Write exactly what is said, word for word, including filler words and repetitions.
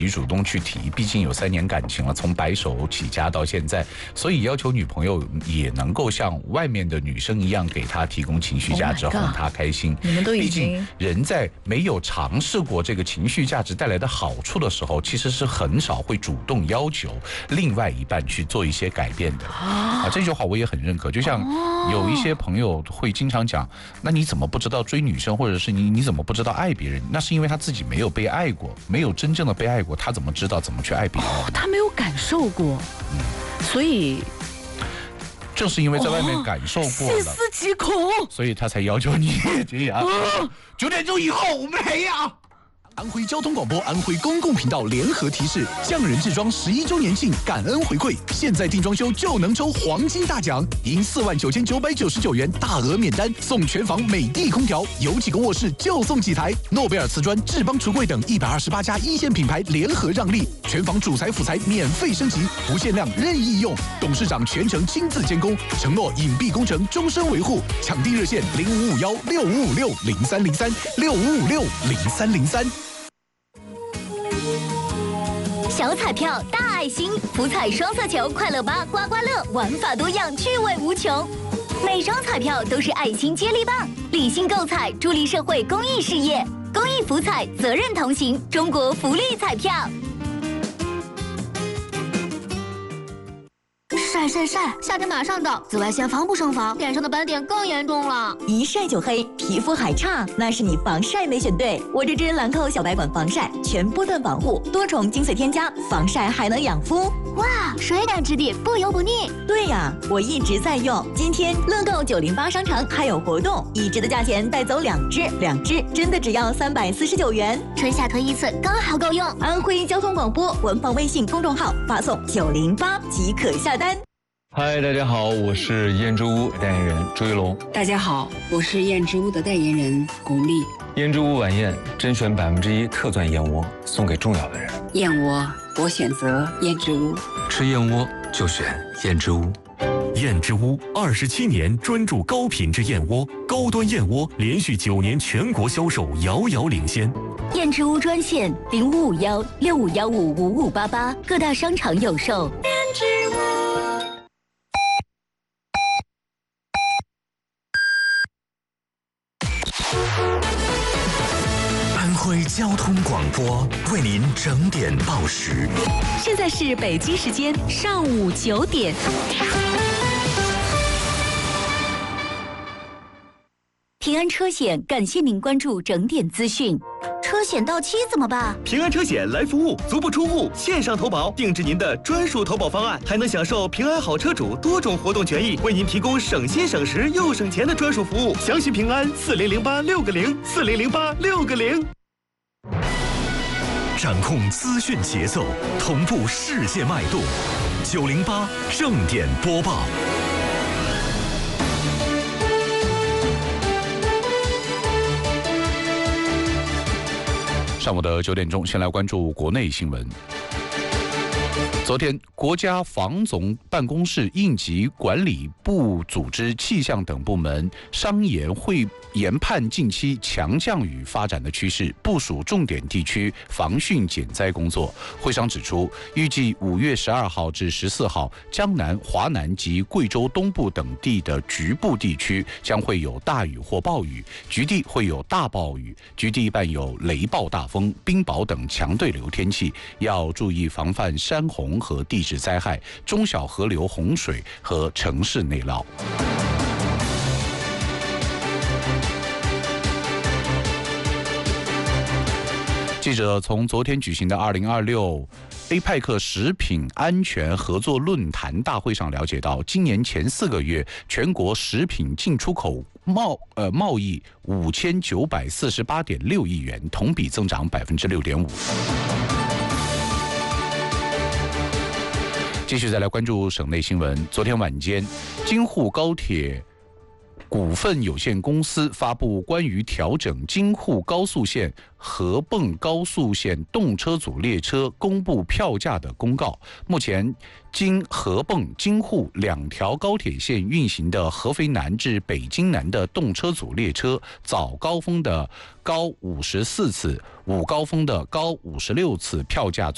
你主动去提，毕竟有三年感情了，从白手起家到现在，所以要求女朋友也能够像外面的女生一样，给她提供情绪价值， Oh 哄她开心。 你们都已经， 毕竟人在没有尝试过这个情绪价值带来的好处的时候，其实是很少会主动要求另外一半去做一些改变的。啊，这句话我也很认可。就像有一些朋友会经常讲，那你怎么不知道追女生，或者是你你怎么不知道爱别人？那是因为他自己没有被爱过，没有真正的被爱过。他怎么知道怎么去爱别人？ 哦，他没有感受过，嗯，所以正是因为在外面感受过了， 细思极恐， 所以他才要求你这样。九点钟以后我们没有。 安徽交通广播、安徽公共频道联合提示：匠人制装十一周年庆感恩回馈，现在定装修就能抽黄金大奖，赢四万九千九百九十九元大额免单，送全房美的空调，有几个卧室就送几台。诺贝尔瓷砖、智邦橱柜等一百二十八家一线品牌联合让利，全房主材辅材免费升级，不限量任意用。董事长全程亲自监工，承诺隐蔽工程终身维护。抢订热线零五五幺六五五六零三零三六五五六零三零三。 小彩票大爱心，福彩双色球快乐吧刮刮乐，玩法多样，趣味无穷。每张彩票都是爱心接力棒，理性购彩，助力社会公益事业。公益福彩，责任同行，中国福利彩票。 晒晒晒！夏天马上到，紫外线防不胜防，脸上的斑点更严重了。 一晒就黑，皮肤还差，那是你防晒没选对。我这支兰蔻小白管防晒，全波段防护，多重精粹添加，防晒还能养肤。 哇，水感质地，不油不腻。 对呀，我一直在用。今天乐购九零八商城还有活动，一支的价钱带走两支，两支真的只要三百四十九元。 春夏推一次，刚好够用。 安徽交通广播官方微信公众号发送九零八即可下单。 嗨，大家好，我是燕之屋代言人朱一龙。 大家好，我是燕之屋的代言人巩俐。 燕之屋晚宴甄选百分之一特钻燕窝，送给重要的人。 燕窝，我选择燕之屋。 吃燕窝就选燕之屋。燕之屋二十七年专注高品质燕窝，高端燕窝连续九年全国销售遥遥领先。 燕之屋专线零五五幺六五幺五五五八八，各大商场有售。燕之屋。 安徽交通广播为您整点报时。 现在是北京时间上午九点。 平安车险感谢您关注整点资讯。车险到期怎么办？ 平安车险来服务，足不出户，线上投保，定制您的专属投保方案，还能享受平安好车主多种活动权益，为您提供省心省时又省钱的专属服务。详询平安四零零八六个零四零零八六个零。 掌控资讯节奏，同步世界脉动。九零八正点播报。 上午的九点钟，先来关注国内新闻。昨天，国家防总办公室应急管理部组织气象等部门商研会研判近期强降雨发展的趋势，部署重点地区防汛减灾工作。会上指出，预计五月十二号至十四号，江南、华南及贵州东部等地的局部地区将会有大雨或暴雨，局地会有大暴雨，局地伴有雷暴大风、冰雹等强对流天气，要注意防范山洪和地质灾害、中小河流洪水和城市内涝。记者从昨天举行的二零二六 A P E C 食品安全合作论坛大会上了解到，今年前四个月，全国食品进出口贸呃贸易五千九百四十八点六亿元，同比增长百分之六点五。继续再来关注省内新闻。昨天晚间，京沪高铁股份有限公司发布关于调整京沪高速线合泵高速线动车组列车公布票价的公告。目前，经合泵京沪两条高铁线运行的合肥南至北京南的动车组列车，早高峰的高五十四次，午高峰的高五十六次，票价